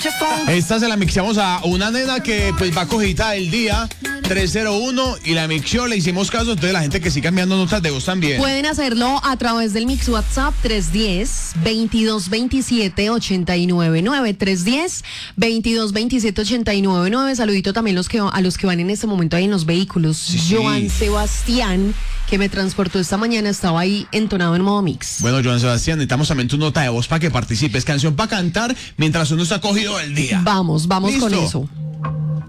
Esta se la mixamos a una nena que pues va cogida el día 301 y la mixió, le hicimos caso, entonces la gente que siga enviando notas de voz también. Pueden hacerlo a través del mix WhatsApp 310-2227-899. 310-2227-899. Saludito también a los que van en este momento ahí en los vehículos. Sí. Joan Sebastián, que me transportó esta mañana, estaba ahí entonado en modo mix. Bueno, Joan Sebastián, necesitamos también tu nota de voz para que participes. Canción para cantar mientras uno está cogido el día. Vamos ¿Listo? con eso.